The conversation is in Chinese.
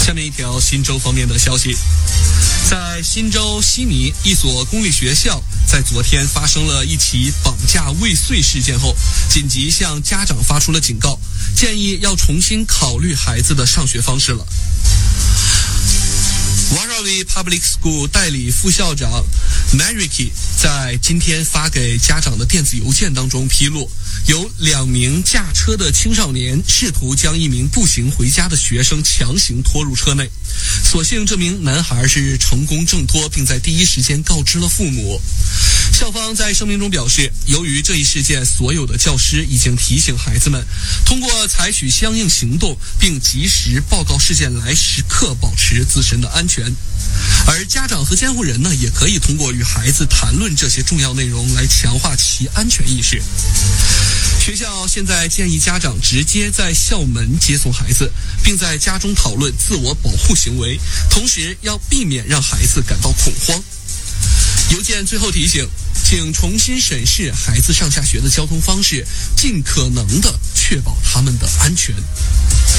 下面一条新州方面的消息，在新州悉尼一所公立学校在昨天发生了一起绑架未遂事件后，紧急向家长发出了警告，建议要重新考虑孩子的上学方式了。Warrawee Public School 代理副校长 Mariki 在今天发给家长的电子邮件当中披露，有2名驾车的青少年试图将一名步行回家的学生强行拖入车内，所幸这名男孩是成功挣脱，并在第一时间告知了父母。校方在声明中表示，由于这一事件，所有的教师已经提醒孩子们通过采取相应行动并及时报告事件来时刻保持自身的安全，而家长和监护人呢，也可以通过与孩子谈论这些重要内容来强化其安全意识。学校现在建议家长直接在校门接送孩子，并在家中讨论自我保护行为，同时要避免让孩子感到恐慌。邮件最后提醒，请重新审视孩子上下学的交通方式，尽可能的确保他们的安全。